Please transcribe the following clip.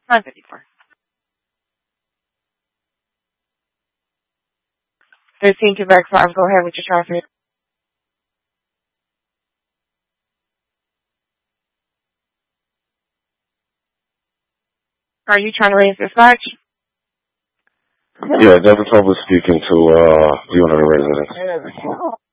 954. 13 Quebec 5, go ahead with your traffic. Are you trying to raise dispatch? Yeah, Devin Tobler speaking to the owner of the residence.